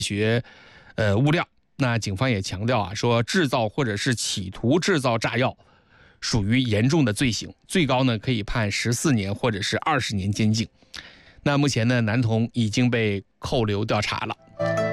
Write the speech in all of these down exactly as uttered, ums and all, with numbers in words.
学呃物料。那警方也强调啊，说制造或者是企图制造炸药属于严重的罪行，最高呢可以判十四年或者是二十年监禁。那目前呢，男童已经被扣留调查了。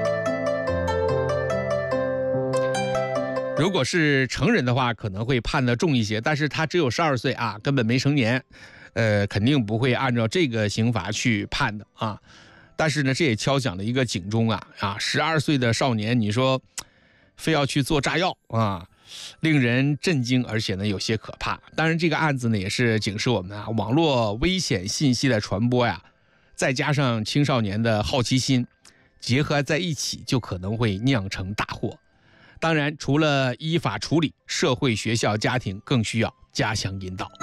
如果是成人的话，可能会判得重一些，但是他只有十二岁啊，根本没成年，呃，肯定不会按照这个刑罚去判的啊。但是呢，这也敲响了一个警钟啊啊！十二岁的少年，你说非要去做炸药啊，令人震惊，而且呢有些可怕。当然，这个案子呢也是警示我们啊，网络危险信息的传播呀，再加上青少年的好奇心，结合在一起，就可能会酿成大祸。当然，除了依法处理，社会、学校、家庭更需要加强引导。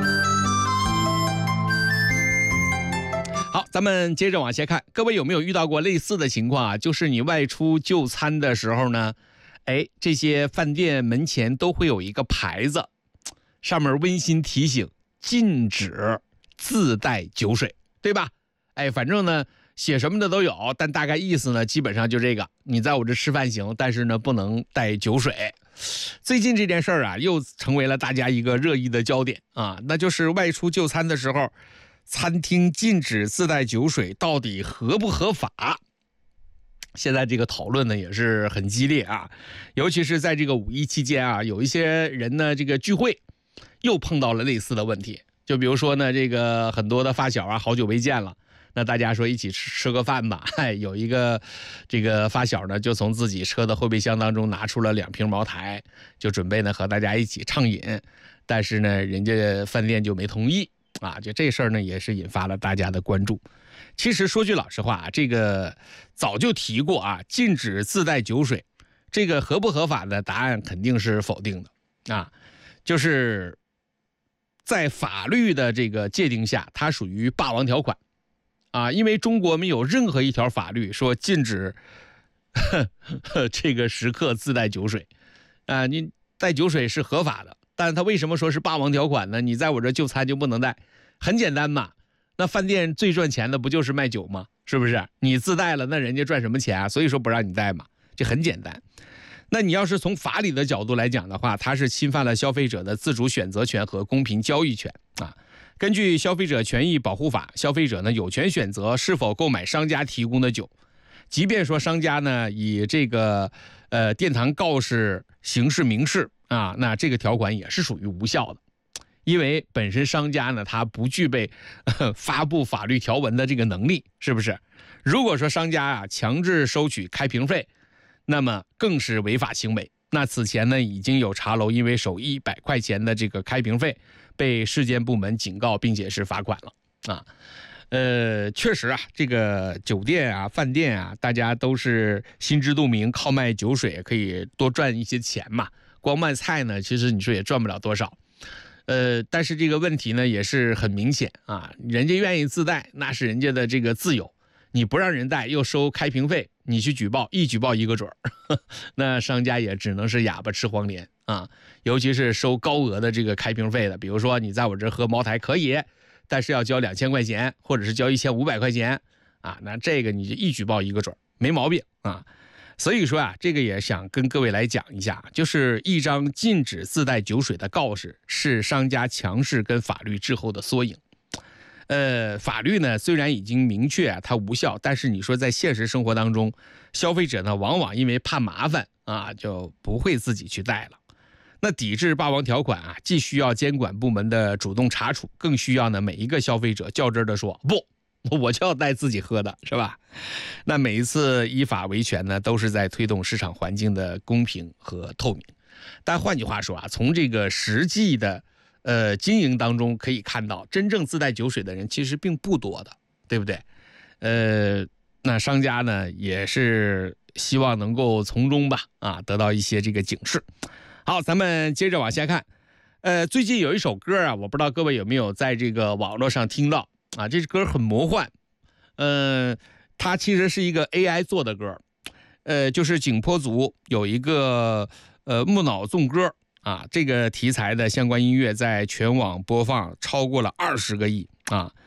好，咱们接着往下看，各位有没有遇到过类似的情况啊？就是你外出就餐的时候呢，哎，这些饭店门前都会有一个牌子，上面温馨提醒禁止自带酒水，对吧？哎，反正呢写什么的都有，但大概意思呢基本上就这个，你在我这吃饭行，但是呢不能带酒水。最近这件事儿啊又成为了大家一个热议的焦点啊，那就是外出就餐的时候，餐厅禁止自带酒水到底合不合法？现在这个讨论呢也是很激烈啊，尤其是在这个五一期间啊，有一些人呢这个聚会又碰到了类似的问题。就比如说呢，这个很多的发小啊，好久没见了，那大家说一起吃吃个饭吧。哎，有一个这个发小呢，就从自己车的后备箱当中拿出了两瓶茅台，就准备呢和大家一起畅饮，但是呢，人家饭店就没同意啊。就这事儿呢，也是引发了大家的关注。其实说句老实话啊，这个早就提过啊，禁止自带酒水，这个合不合法的答案肯定是否定的啊，就是在法律的这个界定下，它属于霸王条款啊，因为中国没有任何一条法律说禁止呵呵这个食客自带酒水啊，你带酒水是合法的，但他为什么说是霸王条款呢？你在我这就餐就不能带？很简单嘛，那饭店最赚钱的不就是卖酒吗？是不是？你自带了，那人家赚什么钱啊？所以说不让你带嘛，这很简单。那你要是从法理的角度来讲的话，它是侵犯了消费者的自主选择权和公平交易权啊。根据《消费者权益保护法》，消费者呢有权选择是否购买商家提供的酒，即便说商家呢以这个呃殿堂告示形式明示啊，那这个条款也是属于无效的，因为本身商家呢他不具备呃发布法律条文的这个能力，是不是？如果说商家啊强制收取开瓶费，那么更是违法行为。那此前呢，已经有茶楼因为收一百块钱的这个开瓶费，被市监部门警告，并且是罚款了啊。呃，确实啊，这个酒店啊、饭店啊，大家都是心知肚明，靠卖酒水可以多赚一些钱嘛。光卖菜呢，其实你说也赚不了多少。呃，但是这个问题呢，也是很明显啊，人家愿意自带，那是人家的这个自由。你不让人带，又收开瓶费，你去举报，一举报一个准儿，那商家也只能是哑巴吃黄连啊！尤其是收高额的这个开瓶费的，比如说你在我这喝茅台可以，但是要交两千块钱，或者是交一千五百块钱啊，那这个你就一举报一个准儿，没毛病啊！所以说啊，这个也想跟各位来讲一下，就是一张禁止自带酒水的告示，是商家强势跟法律滞后的缩影。呃，法律呢虽然已经明确啊它无效，但是你说在现实生活当中，消费者呢往往因为怕麻烦啊，就不会自己去带了。那抵制霸王条款啊，既需要监管部门的主动查处，更需要呢每一个消费者较真的说不，我就要带自己喝的，是吧？那每一次依法维权呢，都是在推动市场环境的公平和透明。但换句话说啊，从这个实际的呃，经营当中可以看到，真正自带酒水的人其实并不多的，对不对？呃，那商家呢也是希望能够从中吧，啊，得到一些这个警示。好，咱们接着往下看。呃，最近有一首歌啊，我不知道各位有没有在这个网络上听到啊？这歌很魔幻，呃，它其实是一个 A I 做的歌，呃，就是景颇族有一个呃木脑纵歌。啊，这个题材的相关音乐在全网播放超过了二十个亿啊！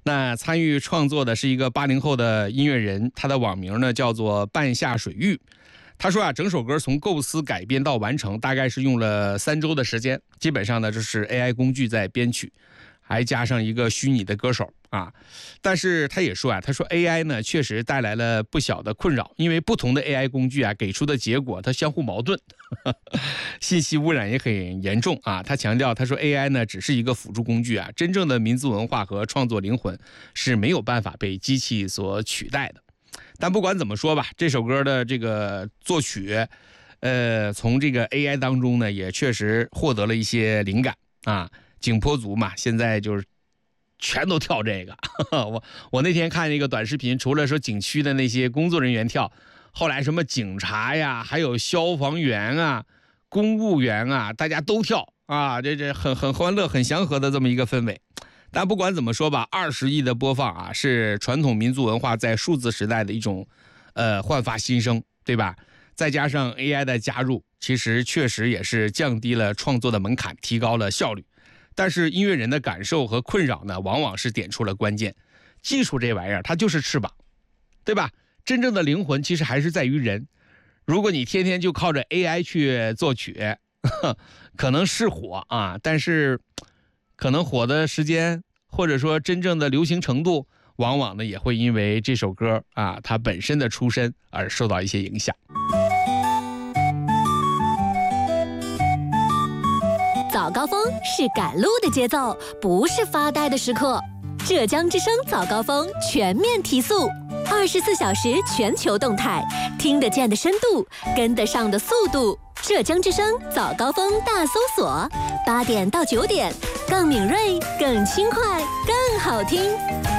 那参与创作的是一个八零后的音乐人，他的网名呢叫做半夏水玉。他说啊，整首歌从构思改编到完成，大概是用了三周的时间。基本上呢，这是 A I 工具在编曲，还加上一个虚拟的歌手啊。但是他也说啊，他说 A I 呢确实带来了不小的困扰，因为不同的 A I 工具啊给出的结果它相互矛盾，呵呵信息污染也很严重啊。他强调，他说 A I 呢只是一个辅助工具啊，真正的民族文化和创作灵魂是没有办法被机器所取代的。但不管怎么说吧，这首歌的这个作曲，呃，从这个 A I 当中呢，也确实获得了一些灵感啊。景颇族嘛，现在就是全都跳这个。我我那天看那个短视频，除了说景区的那些工作人员跳，后来什么警察呀，还有消防员啊、公务员啊，大家都跳啊，这这很很欢乐、很祥和的这么一个氛围。但不管怎么说吧，二十亿的播放啊，是传统民族文化在数字时代的一种呃焕发新生，对吧？再加上 A I 的加入，其实确实也是降低了创作的门槛，提高了效率。但是音乐人的感受和困扰呢，往往是点出了关键。技术这玩意儿，它就是翅膀，对吧？真正的灵魂其实还是在于人。如果你天天就靠着 A I 去作曲，可能是火啊，但是可能火的时间或者说真正的流行程度，往往呢也会因为这首歌啊它本身的出身而受到一些影响。 早高峰是赶路的节奏，不是发呆的时刻。浙江之声早高峰全面提速，二十四小时全球动态，听得见的深度，跟得上的速度。浙江之声早高峰大搜索，八点到九点，更敏锐、更轻快、更好听。